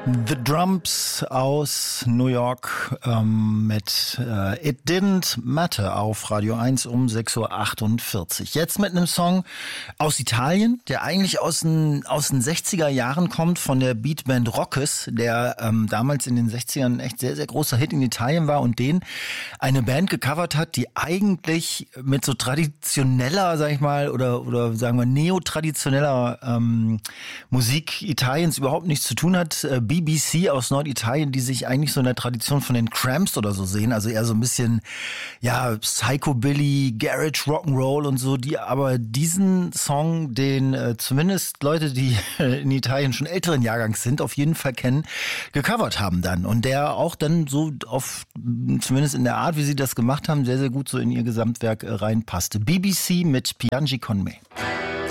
The Drums aus New York mit It Didn't Matter auf Radio 1 um 6.48 Uhr. Jetzt mit einem Song aus Italien, der eigentlich aus den 60er Jahren kommt, von der Beatband Rockes, der damals in den 60ern echt sehr, sehr großer Hit in Italien war und den eine Band gecovert hat, die eigentlich mit so traditioneller, sag ich mal, oder sagen wir neotraditioneller Musik Italiens überhaupt nichts zu tun hat. BBC aus Norditalien, die sich eigentlich so in der Tradition von den Cramps oder so sehen, also eher so ein bisschen, ja, Psychobilly, Garage, Rock'n'Roll und so, die aber diesen Song, den zumindest Leute, die in Italien schon älteren Jahrgangs sind, auf jeden Fall kennen, gecovert haben dann. Und der auch dann so auf, zumindest in der Art, wie sie das gemacht haben, sehr, sehr gut so in ihr Gesamtwerk reinpasste. BBC mit Piangi con me.